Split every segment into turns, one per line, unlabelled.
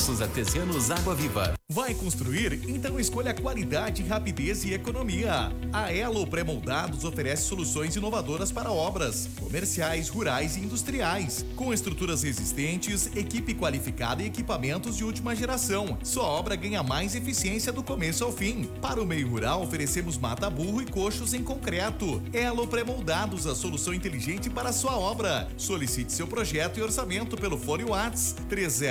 Poços Artesianos Água Viva.
Vai construir? Então escolha qualidade, rapidez e economia. A Elo Pré-Moldados oferece soluções inovadoras para obras comerciais, rurais e industriais, com estruturas resistentes, equipe qualificada e equipamentos de última geração. Sua obra ganha mais eficiência do começo ao fim. Para o meio rural, oferecemos mata-burro e coxos em concreto. Elo Pré-Moldados, a solução inteligente para a sua obra. Solicite seu projeto e orçamento pelo fone WhatsApp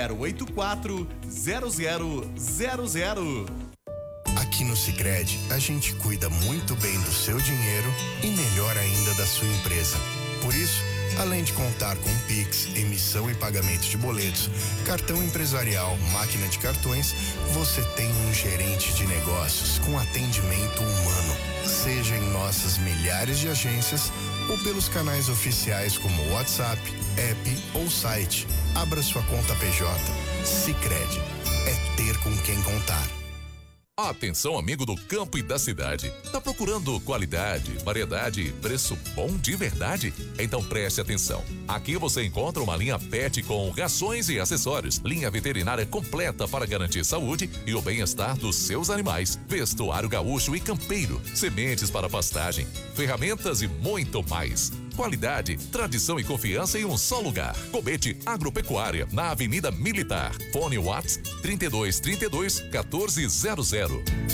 3084-0000.
Aqui no Sicredi, a gente cuida muito bem do seu dinheiro e melhor ainda da sua empresa. Por isso, além de contar com Pix, emissão e pagamento de boletos, cartão empresarial, máquina de cartões, você tem um gerente de negócios com atendimento humano. Seja em nossas milhares de agências ou pelos canais oficiais como WhatsApp, app ou site. Abra sua conta PJ. Sicredi é ter com quem contar.
Atenção, amigo do campo e da cidade. Tá procurando qualidade, variedade e preço bom de verdade? Então preste atenção. Aqui você encontra uma linha pet com rações e acessórios, linha veterinária completa para garantir saúde e o bem-estar dos seus animais, vestuário gaúcho e campeiro, sementes para pastagem, ferramentas e muito mais. Qualidade, tradição e confiança em um só lugar. Cobete Agropecuária, na Avenida Militar. Fone WhatsApp 3232-1400.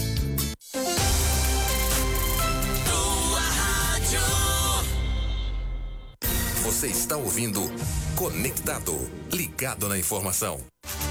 Você está ouvindo Conectado, ligado na informação.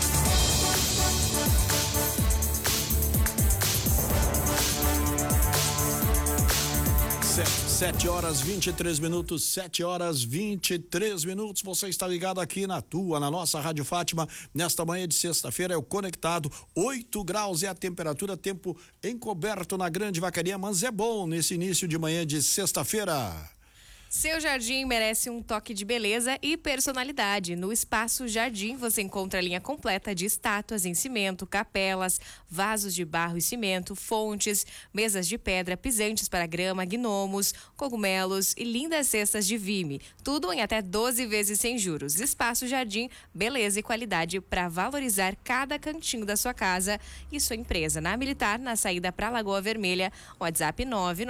7 horas 23 minutos, 7 horas 23 minutos. Você está ligado aqui na nossa Rádio Fátima. Nesta manhã de sexta-feira é o Conectado. 8 graus é a temperatura, tempo encoberto na Grande Vacaria, mas é bom nesse início de manhã de sexta-feira.
Seu jardim merece um toque de beleza e personalidade. No Espaço Jardim você encontra a linha completa de estátuas em cimento, capelas, vasos de barro e cimento, fontes, mesas de pedra, pisantes para grama, gnomos, cogumelos e lindas cestas de vime. Tudo em até 12 vezes sem juros. Espaço Jardim, beleza e qualidade para valorizar cada cantinho da sua casa e sua empresa. Na Militar, na saída para Lagoa Vermelha, WhatsApp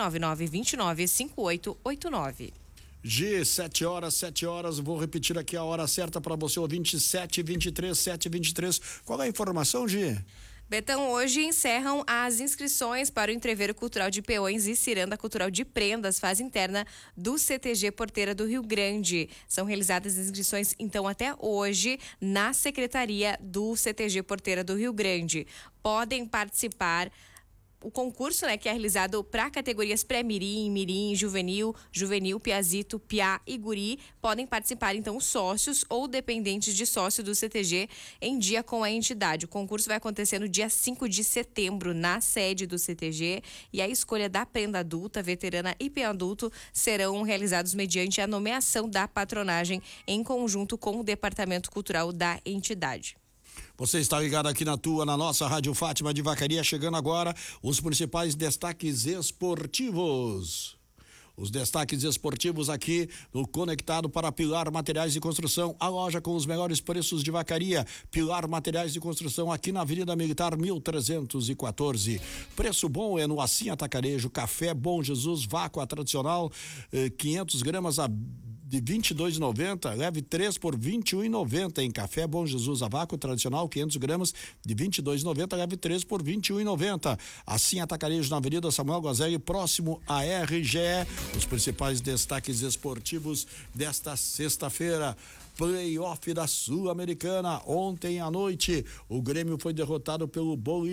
999295889.
G, 7 horas, vou repetir aqui a hora certa para você, ouvinte, 7h23. Qual é a informação, G?
Betão, hoje encerram as inscrições para o Entreveiro Cultural de Peões e Ciranda Cultural de Prendas, fase interna do CTG Porteira do Rio Grande. São realizadas as inscrições, então, até hoje, na Secretaria do CTG Porteira do Rio Grande. Podem participar o concurso, que é realizado para categorias pré-mirim, mirim, juvenil, piazito, piá e guri. Podem participar, então, sócios ou dependentes de sócio do CTG em dia com a entidade. O concurso vai acontecer no dia 5 de setembro, na sede do CTG, e a escolha da prenda adulta, veterana e piá adulto serão realizados mediante a nomeação da patronagem em conjunto com o Departamento Cultural da entidade.
Você está ligado aqui na nossa Rádio Fátima de Vacaria, chegando agora os principais destaques esportivos. Os destaques esportivos aqui no Conectado para Pilar Materiais de Construção, a loja com os melhores preços de Vacaria. Pilar Materiais de Construção aqui na Avenida Militar 1314. Preço bom é no Assim Atacarejo, café Bom Jesus, vácuo tradicional, 500 gramas de R$ 22,90, leve 3 por R$ 21,90 em café Bom Jesus a vácuo tradicional, 500 gramas de R$ 22,90, leve 3 por R$ 21,90. Assim Atacarejo na Avenida Samuel Guazelli, próximo à RGE. Os principais destaques esportivos desta sexta-feira. Playoff da Sul-Americana. Ontem à noite, o Grêmio foi derrotado pelo Bolívar.